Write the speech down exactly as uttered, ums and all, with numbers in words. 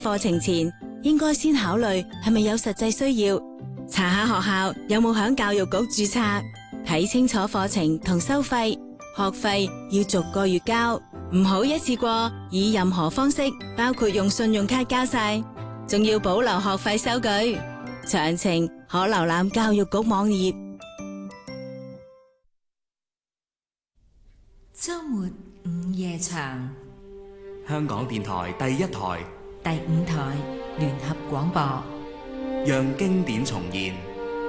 課程前應該先考慮係咪有實際需要，查下學校有冇響教育局註冊，睇清楚課程同收費，學費要逐個月交，唔好一次過以任何方式，包括用信用卡交晒，仲要保留學費收據。詳情可瀏覽教育局網頁。 周末午夜場， 香港電台第一台、 第五台聯合廣播， 讓經典重現。